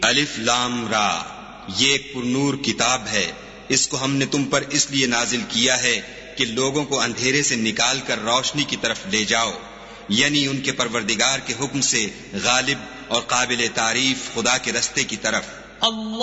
अलिफ लाम रा, ये एक पुरनूर किताब है, इसको हमने तुम पर इसलिए नाजिल किया है कि लोगों को अंधेरे से निकाल कर रोशनी की तरफ ले जाओ, यानी उनके परवरदिगार के हुक्म से गालिब और काबिल तारीफ खुदा के रस्ते की तरफ।